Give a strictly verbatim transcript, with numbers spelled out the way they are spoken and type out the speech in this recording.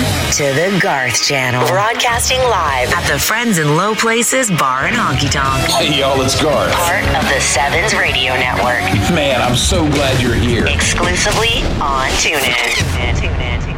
to the Garth Channel. Broadcasting live at the Friends in Low Places Bar and Honky Tonk. Hey, y'all, it's Garth. Part of the Sevens Radio Network. Man, I'm so glad you're here. Exclusively on TuneIn. TuneIn, TuneIn, TuneIn.